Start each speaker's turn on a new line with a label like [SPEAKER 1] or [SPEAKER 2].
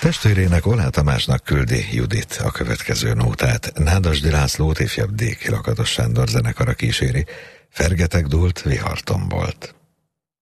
[SPEAKER 1] Testvérének Olá Tamásnak küldi Judit a következő nótát. Nádasdy Lászlót ifjabb D. Lakatos Sándor zenekara kíséri. Fergeteg dúlt, vihartombolt.